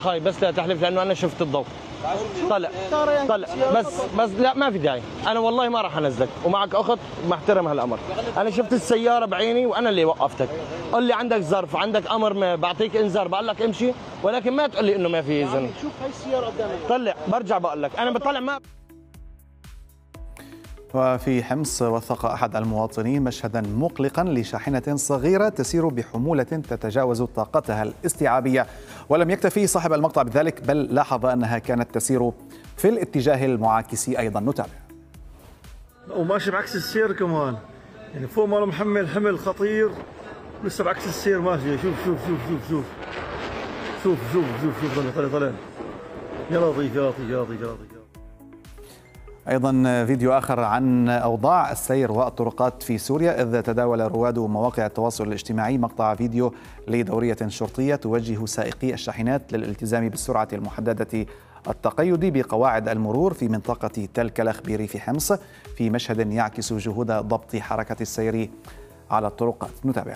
هاي بس لا تحلف لانه انا شفت الضوء. طلع بس لا ما في داعي، انا والله ما راح انزلك ومعك اخت محترم هالامر. انا شفت السياره بعيني وانا اللي وقفتك. قل لي عندك ظرف، عندك امر، بعطيك انذار بقول لك امشي، ولكن ما تقول لي انه ما في اذن. شوف هاي السياره قدامك. طلع برجع بقول لك انا بطلع ما. وفي حمص وثق أحد المواطنين مشهدا مقلقا لشاحنة صغيرة تسير بحمولة تتجاوز طاقتها الاستيعابية، ولم يكتفي صاحب المقطع بذلك بل لاحظ أنها كانت تسير في الاتجاه المعاكس أيضا. نتابع. وماشي بعكس السير كمان، يعني فوق ما محمل حمل خطير لسه بعكس السير ماشي. شوف شوف شوف شوف شوف شوف شوف شوف شوف طلع يا لطيف يا لطيف يا لطيف يا لطيف. أيضا فيديو آخر عن أوضاع السير والطرقات في سوريا، إذ تداول رواد مواقع التواصل الاجتماعي مقطع فيديو لدورية شرطية توجه سائقي الشاحنات للالتزام بالسرعة المحددة التقيد بقواعد المرور في منطقة تل كلخ بريف حمص، في مشهد يعكس جهود ضبط حركة السير على الطرقات. نتابع.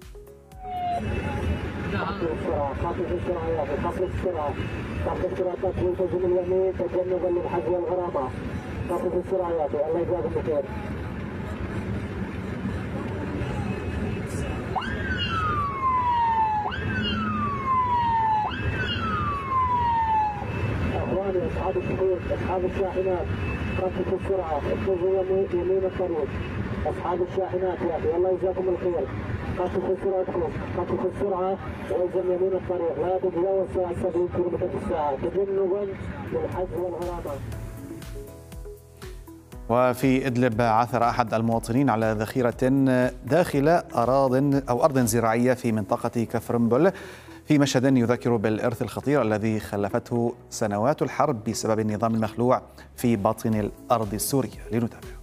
خفف السرعات الله يجزاكم بخير. اخواني اصحاب الخطوط اصحاب الشاحنات خففوا السرعه، اتجهوا يمين الطريق. اصحاب الشاحنات يا اخي الله يجزاكم الخير، خففوا سرعتكم، خففوا السرعه والزم يمين الطريق، لا تتجاوز 70 كم في الساعه تجنبا للحجز والغرامات. وفي إدلب عثر أحد المواطنين على ذخيرة داخل أرض زراعية في منطقة كفرنبل، في مشهد يذكر بالإرث الخطير الذي خلفته سنوات الحرب بسبب النظام المخلوع في باطن الأرض السورية. لنتابع.